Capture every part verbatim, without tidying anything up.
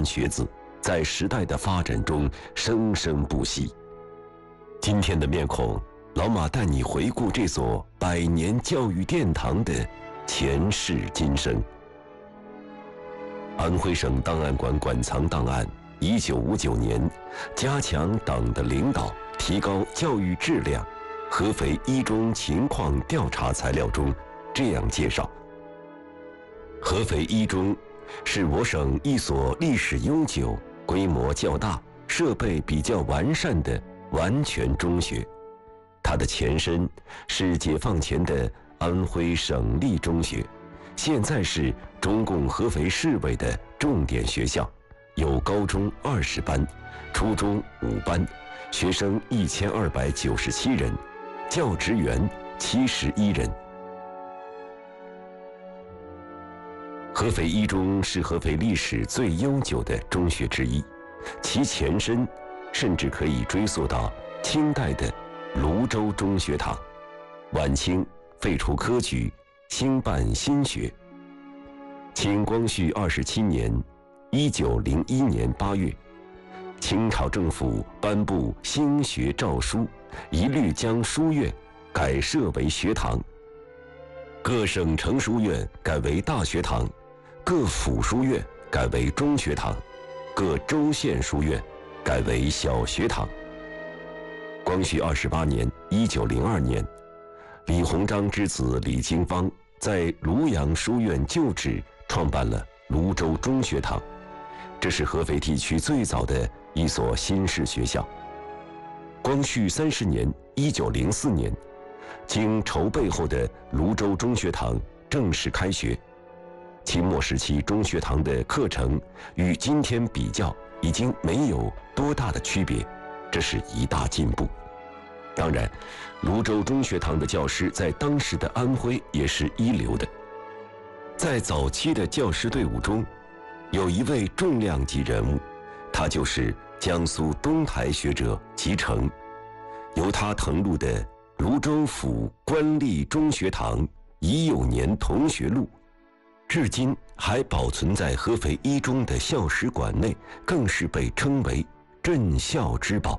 班学子，在时代的发展中生生不息。今天的面孔，老马带你回顾这所百年教育殿堂的前世今生。安徽省档案馆馆藏档案，一九五九年，加强党的领导，提高教育质量。合肥一中情况调查材料中这样介绍：合肥一中是我省一所历史悠久、规模较大、设备比较完善的完全中学。它的前身是解放前的安徽省立中学，现在是中共合肥市委的重点学校，有高中二十班，初中五班，学生一千二百九十七人，教职员七十一人。合肥一中是合肥历史最悠久的中学之一，其前身甚至可以追溯到清代的泸州中学堂。晚清废除科举，兴办新学。清光绪二十七年（一九零一年八月），清朝政府颁布兴学诏书，一律将书院改设为学堂，各省城书院改为大学堂，各府书院改为中学堂，各州县书院改为小学堂。光绪二十八年（一九零二年），李鸿章之子李经方在庐阳书院旧址创办了泸州中学堂，这是合肥地区最早的一所新式学校。光绪三十年（一九零四年），经筹备后的泸州中学堂正式开学。清末时期中学堂的课程与今天比较已经没有多大的区别，这是一大进步。当然，泸州中学堂的教师在当时的安徽也是一流的。在早期的教师队伍中，有一位重量级人物，他就是江苏东台学者吉成。由他誊录的泸州府官立中学堂乙酉年同学录，至今还保存在合肥一中的校史馆内，更是被称为镇校之宝。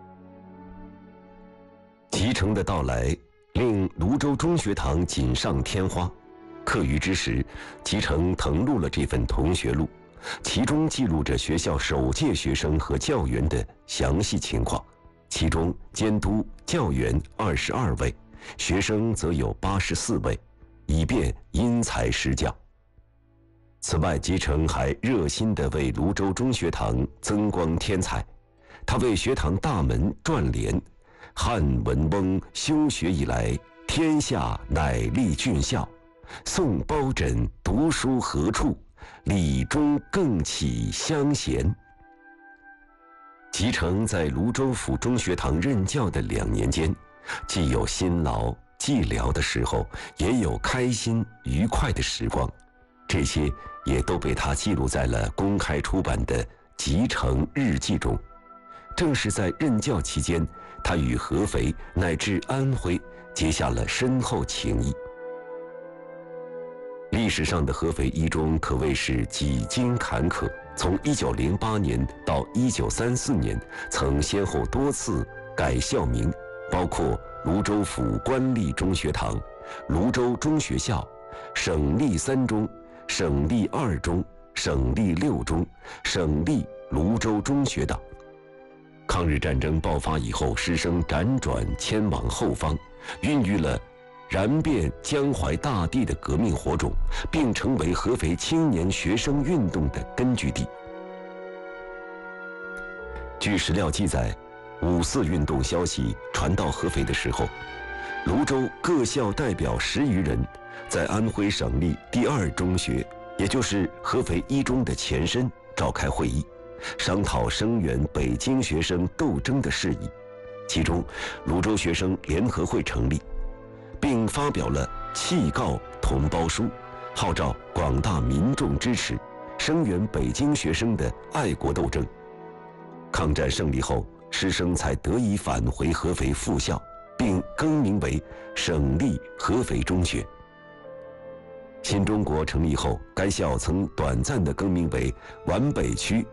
吉成的到来令泸州中学堂锦上添花。课余之时，吉成誊录了这份同学录，其中记录着学校首届学生和教员的详细情况，其中监督教员二十二位，学生则有八十四位，以便因材施教。此外，吉成还热心地为泸州中学堂增光添彩，他为学堂大门撰联：汉文翁修学以来，天下乃立俊校。宋包拯读书何处？理中更起乡贤。吉成在泸州府中学堂任教的两年间，既有辛劳寂寥的时候，也有开心愉快的时光，这些也都被他记录在了公开出版的《吉成日记》中。正是在任教期间，他与合肥乃至安徽结下了深厚情谊。历史上的合肥一中可谓是几经坎坷，从一九零八年到一九三四年，曾先后多次改校名，包括泸州府官立中学堂、泸州中学校、省立三中、省立二中、省立六中、省立泸州中学等。抗日战争爆发以后，师生辗转迁往后方，孕育了燃遍江淮大地的革命火种，并成为合肥青年学生运动的根据地。据史料记载，五四运动消息传到合肥的时候，泸州各校代表十余人在安徽省立第二中学，也就是合肥一中的前身，召开会议，商讨声援北京学生斗争的事宜。其中，泸州学生联合会成立，并发表了契告同胞书，号召广大民众支持，声援北京学生的爱国斗争。抗战胜利后，师生才得以返回合肥复校，并更名为省立合肥中学。新中国成立后，该校曾短暂地更名为皖北区